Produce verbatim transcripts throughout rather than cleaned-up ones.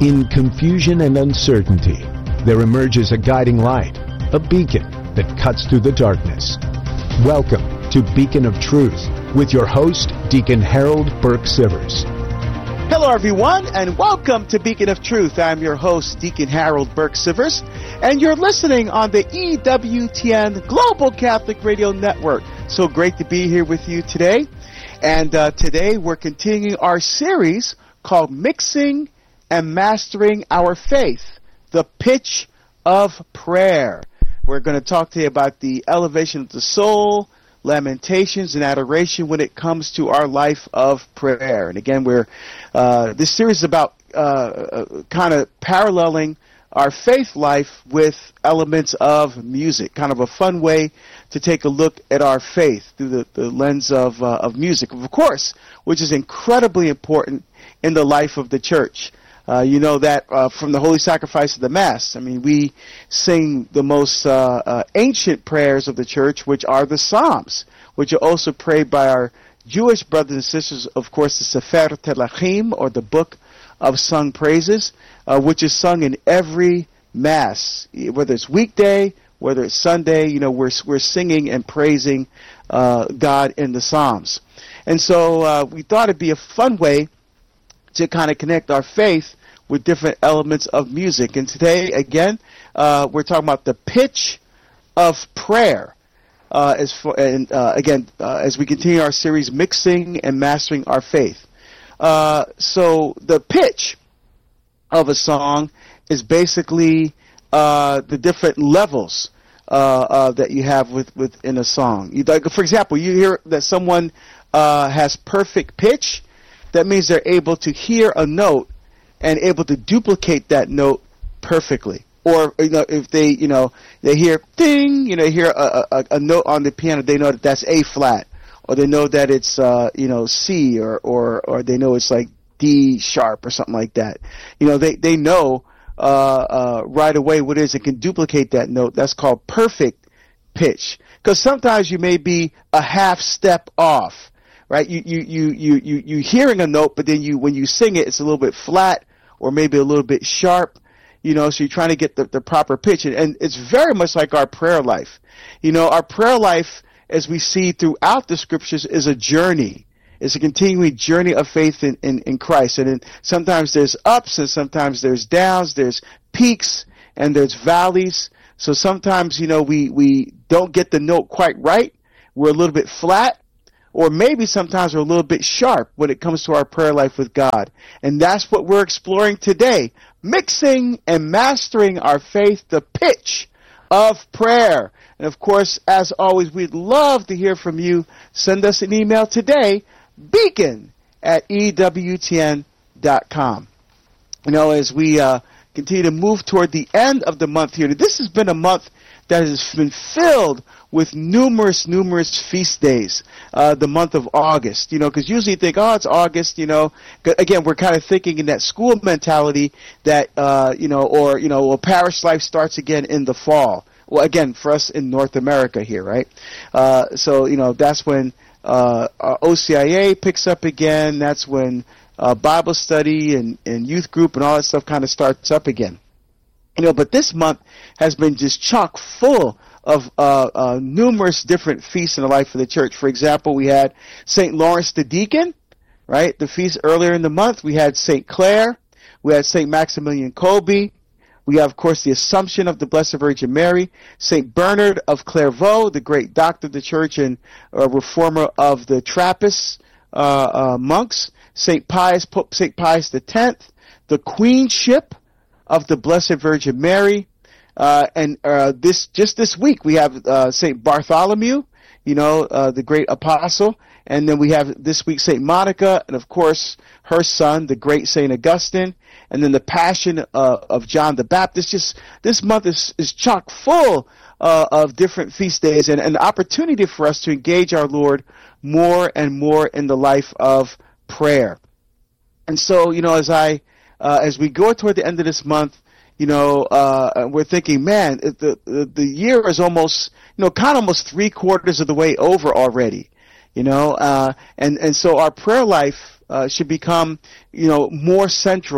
In confusion and uncertainty, there emerges a guiding light, a beacon that cuts through the darkness. Welcome to Beacon of Truth with your host, Deacon Harold Burke-Sivers. Hello, everyone, and welcome to Beacon of Truth. I'm your host, Deacon Harold Burke-Sivers, and you're listening on the E W T N Global Catholic Radio Network. So great to be here with you today. And uh, today we're continuing our series called Mixing and Mastering Our Faith, the Pitch of Prayer. We're going to talk to you about the elevation of the soul, lamentations, and adoration when it comes to our life of prayer. And again, we're uh, this series is about uh, uh, kind of paralleling our faith life with elements of music, kind of a fun way to take a look at our faith through the, the lens of, uh, of music, of course, which is incredibly important in the life of the church. Uh, you know that uh, from the Holy Sacrifice of the Mass. I mean, we sing the most uh, uh, ancient prayers of the church, which are the Psalms, which are also prayed by our Jewish brothers and sisters, of course, the Sefer Telachim, or the Book of Sung Praises, uh, which is sung in every Mass, whether it's weekday, whether it's Sunday. You know, we're we're singing and praising uh, God in the Psalms. And so uh, we thought it'd be a fun way to kind of connect our faith with different elements of music. And today, again, uh, we're talking about the pitch of prayer. Uh, as for, and uh, again, uh, as we continue our series, Mixing and Mastering Our Faith. Uh, so the pitch of a song is basically uh, the different levels uh, uh, that you have with, within a song. You, like, for example, you hear that someone uh, has perfect pitch. That means they're able to hear a note and able to duplicate that note perfectly. Or, you know, if they, you know, they hear ding, you know, hear a, a, a note on the piano, they know that that's A flat, or they know that it's, uh, you know, C, or, or, or they know it's like D sharp or something like that. You know, they, they know, uh, uh, right away what it is and can duplicate that note. That's called perfect pitch. Because sometimes you may be a half step off. Right, you you you you you you hearing a note, but then you when you sing it, it's a little bit flat or maybe a little bit sharp. You know, so you're trying to get the, the proper pitch, and, and it's very much like our prayer life. You know, our prayer life, as we see throughout the scriptures, is a journey. It's a continuing journey of faith in in, in Christ, and then sometimes there's ups and sometimes there's downs. There's peaks and there's valleys. So sometimes, you know, we we don't get the note quite right. We're a little bit flat. Or maybe sometimes we're a little bit sharp when it comes to our prayer life with God. And that's what we're exploring today. Mixing and mastering our faith, the pitch of prayer. And of course, as always, we'd love to hear from you. Send us an email today, beacon at E W T N dot com. You know, as we uh, continue to move toward the end of the month here, this has been a month that has been filled with numerous, numerous feast days, uh, the month of August, you know, because usually you think, oh, it's August, you know. Again, we're kind of thinking in that school mentality that, uh, you know, or, you know, well, parish life starts again in the fall. Well, again, for us in North America here, right? Uh, so, you know, that's when uh, our O C I A picks up again. That's when uh, Bible study and, and youth group and all that stuff kind of starts up again. You know, but this month has been just chock full of uh, uh, numerous different feasts in the life of the church. For example, we had Saint Lawrence the Deacon, right? The feast earlier in the month. We had Saint Clare. We had Saint Maximilian Kolbe. We have, of course, the Assumption of the Blessed Virgin Mary. Saint Bernard of Clairvaux, the great doctor of the church and uh, reformer of the Trappist uh, uh, monks. Saint Pius, Pope Saint Pius the Tenth. The Queenship of the Blessed Virgin Mary. Uh, and uh, this just this week we have uh, Saint Bartholomew, you know, uh, the great apostle, and then we have this week Saint Monica, and of course her son, the great Saint Augustine, and then the Passion uh, of John the Baptist. Just this month is is chock full uh, of different feast days, and an opportunity for us to engage our Lord more and more in the life of prayer. And so, you know, as I uh, as we go toward the end of this month, you know, uh, we're thinking, man, the, the the year is almost, you know, kind of almost three quarters of the way over already, you know, uh, and and so our prayer life uh, should become, you know, more central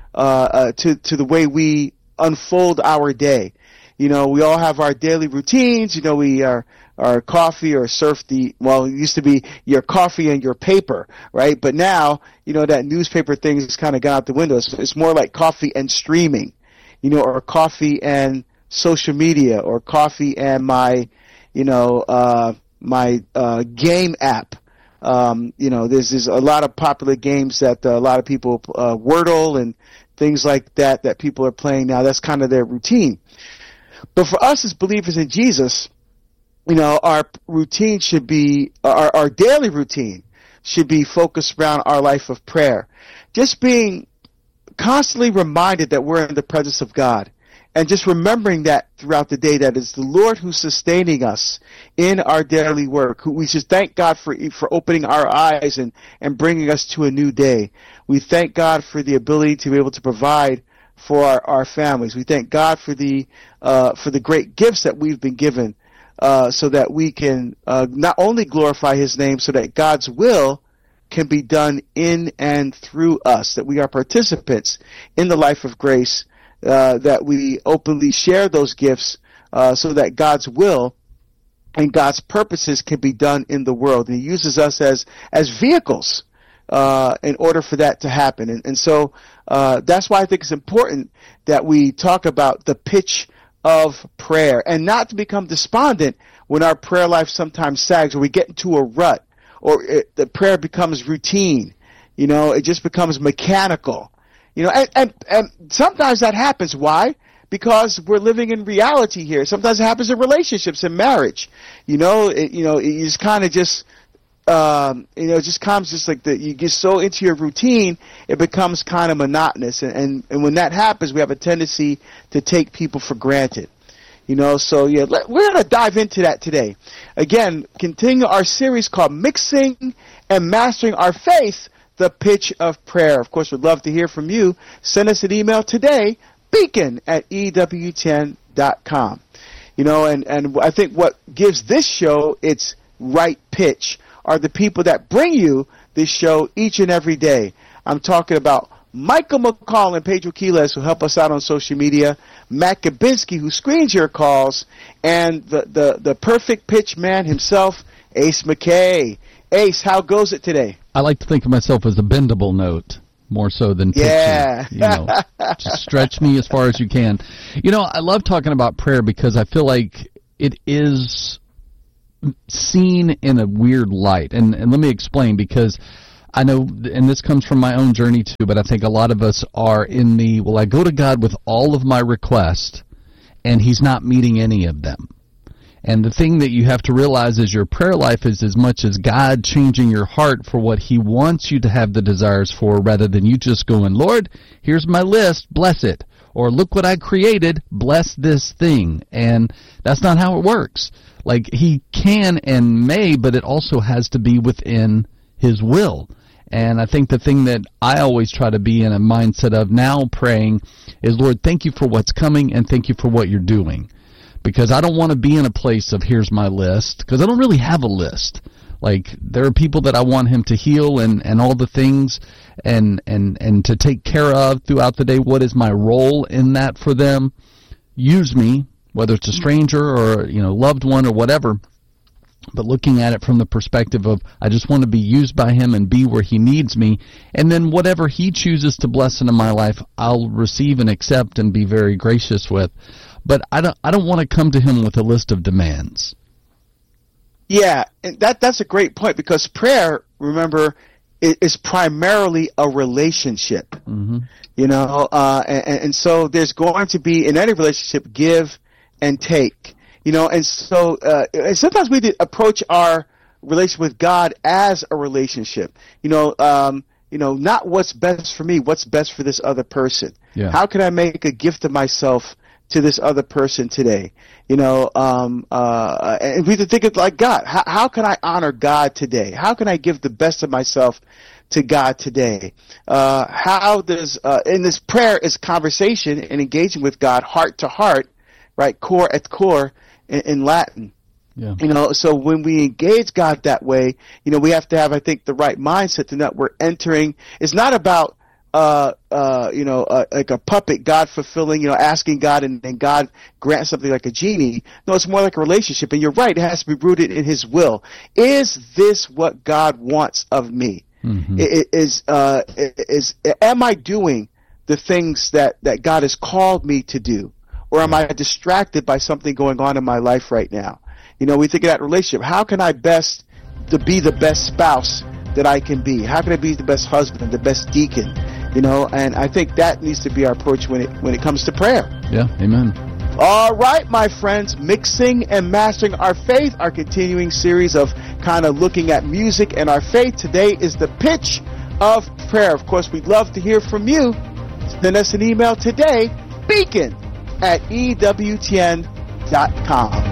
uh, uh, to to the way we unfold our day. You know, we all have our daily routines. You know, we are our coffee or surf the, well, it used to be your coffee and your paper, right? But now, you know, that newspaper thing has kind of gone out the window. It's, it's more like coffee and streaming, you know, or coffee and social media, or coffee and my, you know, uh, my uh, game app. Um, you know, there's, there's a lot of popular games that uh, a lot of people, uh, Wordle and things like that, that people are playing now. That's kind of their routine. But for us as believers in Jesus, you know, our routine should be, our, our daily routine should be focused around our life of prayer. Just being constantly reminded that we're in the presence of God. And just remembering that throughout the day, that it's the Lord who's sustaining us in our daily work. We should thank God for for opening our eyes and, and bringing us to a new day. We thank God for the ability to be able to provide for our, our families. We thank God for the uh, for the great gifts that we've been given, uh, so that we can uh, not only glorify His name, so that God's will can be done in and through us, that we are participants in the life of grace, uh, that we openly share those gifts, uh, so that God's will and God's purposes can be done in the world. And He uses us as as vehicles uh, in order for that to happen. And, and so uh, that's why I think it's important that we talk about the pitch of prayer, and not to become despondent when our prayer life sometimes sags, or we get into a rut, or it, the prayer becomes routine. You know, it just becomes mechanical. You know, and, and, and sometimes that happens. Why? Because we're living in reality here. Sometimes it happens in relationships, in marriage. You know, it, you know, it just kind of just, um, you know, it just comes just like that. You get so into your routine, it becomes kind of monotonous. And, and, and when that happens, we have a tendency to take people for granted. You know, so yeah, let, we're going to dive into that today. Again, continue our series called Mixing and Mastering Our Faith, the Pitch of Prayer. Of course, we'd love to hear from you. Send us an email today, beacon at E W T N dot com. You know, and, and I think what gives this show its right pitch are the people that bring you this show each and every day. I'm talking about Michael McCall and Pedro Quiles, who help us out on social media, Matt Gabinski, who screens your calls, and the, the, the perfect pitch man himself, Ace McKay. Ace, how goes it today? I like to think of myself as a bendable note, more so than pitching. Yeah. You know, just stretch me as far as you can. You know, I love talking about prayer because I feel like it is seen in a weird light. And, and let me explain, because I know, and this comes from my own journey too, but I think a lot of us are in the, well, I go to God with all of my requests, and He's not meeting any of them. And the thing that you have to realize is your prayer life is as much as God changing your heart for what He wants you to have the desires for, rather than you just going, Lord, here's my list, bless it. Or look what I created, bless this thing. And that's not how it works. Like, He can and may, but it also has to be within His will. And I think the thing that I always try to be in a mindset of now praying is, Lord, thank you for what's coming, and thank you for what you're doing. Because I don't want to be in a place of here's my list, because I don't really have a list. Like, there are people that I want Him to heal and, and all the things and, and, and to take care of throughout the day. What is my role in that for them? Use me, whether it's a stranger or, you know, loved one or whatever. But looking at it from the perspective of, I just want to be used by Him and be where He needs me. And then whatever He chooses to bless into my life, I'll receive and accept and be very gracious with. But I don't I don't want to come to Him with a list of demands. Yeah, and that that's a great point, because prayer, remember, is primarily a relationship. Mm-hmm. You know, uh, and, and so there's going to be, in any relationship, give and take. You know, and so uh, and sometimes we approach our relationship with God as a relationship. You know, um, you know, not what's best for me, what's best for this other person. Yeah. How can I make a gift of myself to this other person today? You know, um, uh, and we think it like God. How, how can I honor God today? How can I give the best of myself to God today? Uh, how does, uh, in this prayer is conversation and engaging with God heart to heart, right? Core at core in, in Latin. Yeah. You know, so when we engage God that way, you know, we have to have, I think, the right mindset to know we're entering. It's not about uh, uh, you know, uh, like a puppet, God fulfilling, you know, asking God and, and God grant something like a genie. No, it's more like a relationship. And you're right, it has to be rooted in His will. Is this what God wants of me? Mm-hmm. Is, uh, is, am I doing the things that, that God has called me to do? Or am I distracted by something going on in my life right now? You know, we think of that relationship. How can I best to be the best spouse that I can be? How can I be the best husband, the best deacon? You know, and I think that needs to be our approach when it when it comes to prayer. Yeah, amen. All right, my friends, mixing and mastering our faith, our continuing series of kind of looking at music and our faith. Today is the pitch of prayer. Of course, we'd love to hear from you. Send us an email today, beacon at E W T N dot com.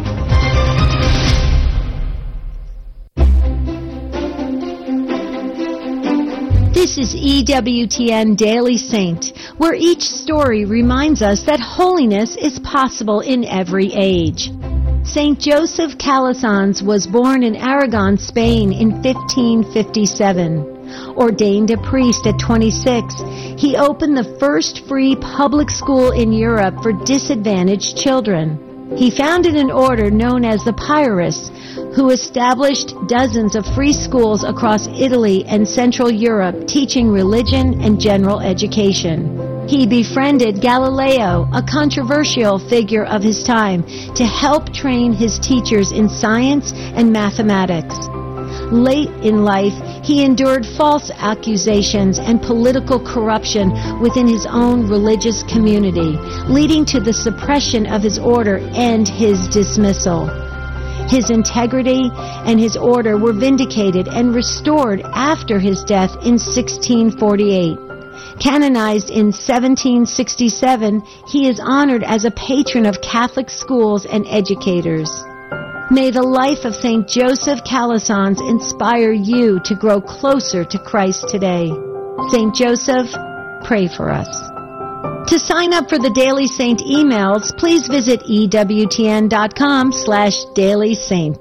This is E W T N Daily Saint, where each story reminds us that holiness is possible in every age. Saint Joseph Calasanz was born in Aragon, Spain in fifteen fifty-seven. Ordained a priest at twenty-six, he opened the first free public school in Europe for disadvantaged children. He founded an order known as the Piarists, who established dozens of free schools across Italy and Central Europe teaching religion and general education. He befriended Galileo, a controversial figure of his time, to help train his teachers in science and mathematics. Late in life, he endured false accusations and political corruption within his own religious community, leading to the suppression of his order and his dismissal. His integrity and his order were vindicated and restored after his death in sixteen forty-eight. Canonized in seventeen sixty-seven, he is honored as a patron of Catholic schools and educators. May the life of Saint Joseph Calasanz inspire you to grow closer to Christ today. Saint Joseph, pray for us. To sign up for the Daily Saint emails, please visit E W T N dot com slash Daily Saint.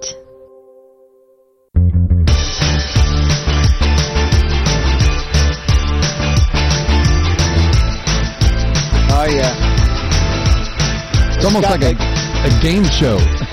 Oh, yeah. It's almost like a, a game show.